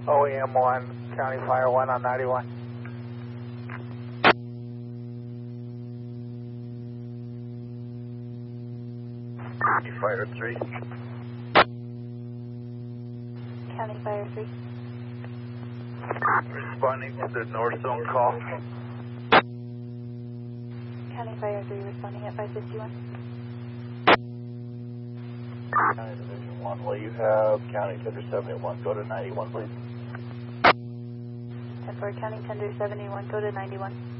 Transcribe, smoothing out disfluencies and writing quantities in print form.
OEM 1, County Fire 1 on 91. County Fire 3. County Fire 3. Responding to the North Zone call. County Fire 3 responding at 551. County Division 1, will you have County Tender 71 go to 91, please? 10-4, County Tender 71, go to 91.